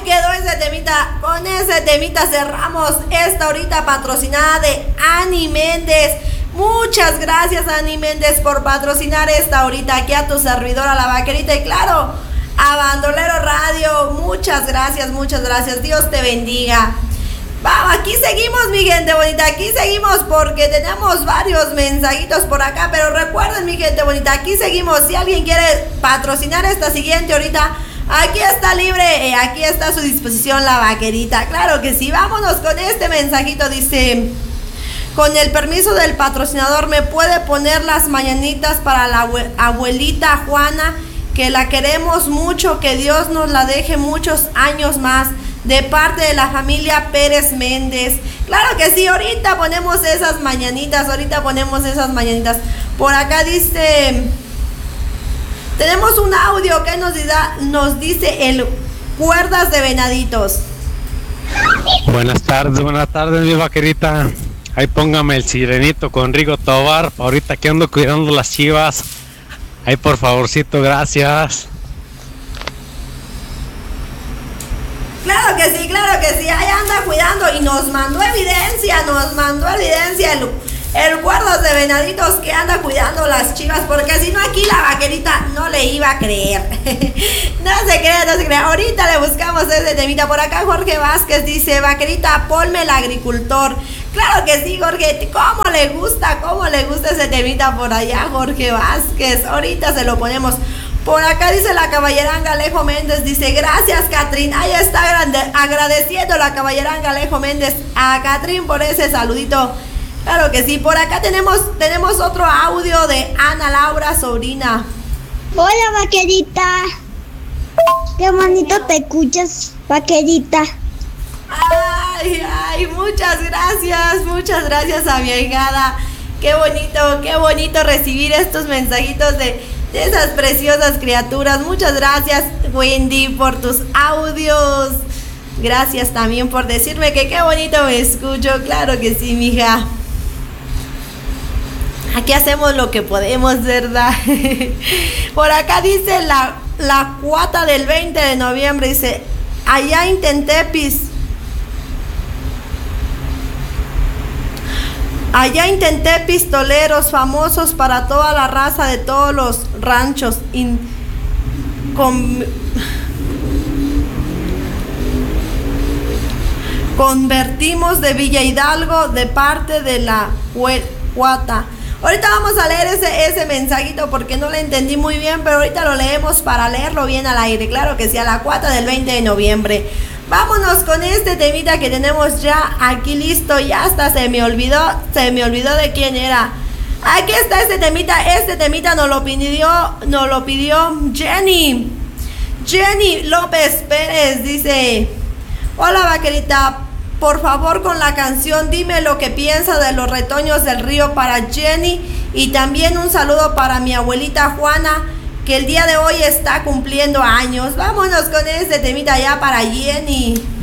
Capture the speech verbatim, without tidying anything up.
quedó ese temita. Con ese temita cerramos esta horita patrocinada de Ani Méndez. Muchas gracias, Ani Méndez, por patrocinar esta horita aquí a tu servidora, la Vaquerita, y claro, a Bandolero Radio. Muchas gracias, muchas gracias. Dios te bendiga. Vamos, aquí seguimos, mi gente bonita, aquí seguimos porque tenemos varios mensajitos por acá, pero recuerden, mi gente bonita, aquí seguimos. Si alguien quiere patrocinar esta siguiente ahorita, aquí está libre, eh, aquí está a su disposición la Vaquerita. Claro que sí. Vámonos con este mensajito, dice: con el permiso del patrocinador, ¿me puede poner las mañanitas para la abuelita Juana, que la queremos mucho, que Dios nos la deje muchos años más, de parte de la familia Pérez Méndez? Claro que sí, ahorita ponemos esas mañanitas, ahorita ponemos esas mañanitas. Por acá dice, tenemos un audio que nos, da, nos dice el Cuerdas de Venaditos. Buenas tardes, buenas tardes, mi Vaquerita. Ahí póngame el Sirenito con Rigo Tobar, ahorita que ando cuidando las chivas. Ahí por favorcito, gracias. Claro que sí, claro que sí, ahí anda cuidando y nos mandó evidencia, nos mandó evidencia el, el Cuerdas de Venaditos que anda cuidando las chivas, porque si no aquí la Vaquerita no le iba a creer. No se crea, no se crea, ahorita le buscamos ese temita. Por acá Jorge Vázquez dice: Vaquerita, ponme el agricultor. Claro que sí, Jorge, cómo le gusta, cómo le gusta ese temita por allá, Jorge Vázquez, ahorita se lo ponemos. Por acá dice la caballeranga Alejo Méndez, dice: gracias, Catrín. Ahí está grande, agradeciendo la caballeranga Alejo Méndez a Catrín por ese saludito. Claro que sí. Por acá tenemos, tenemos otro audio de Ana Laura Sobrina. Hola, Vaquerita. Qué bonito te escuchas, Vaquerita. Ay, ay, muchas gracias, muchas gracias a mi ahijada. Qué bonito, qué bonito recibir estos mensajitos de... de esas preciosas criaturas. Muchas gracias, Wendy, por tus audios. Gracias también por decirme que qué bonito me escucho. Claro que sí, mija. Aquí hacemos lo que podemos, ¿verdad? Por acá dice la, la cuata del veinte de noviembre. Dice: allá intenté pis. Allá intenté pistoleros famosos para toda la raza de todos los ranchos. In, con, convertimos de Villa Hidalgo de parte de la Cuata. Ahorita vamos a leer ese, ese mensajito porque no lo entendí muy bien, pero ahorita lo leemos para leerlo bien al aire. Claro que sí, a la Cuata del veinte de noviembre. Vámonos con este temita que tenemos ya aquí listo. Ya hasta se me olvidó, se me olvidó de quién era. Aquí está este temita, este temita nos lo pidió, nos lo pidió Jenny. Jenny López Pérez dice: hola, Vaquerita, por favor con la canción Dime lo que piensa de los retoños del río para Jenny, y también un saludo para mi abuelita Juana, que el día de hoy está cumpliendo años. Vámonos con este temita ya para Jenny.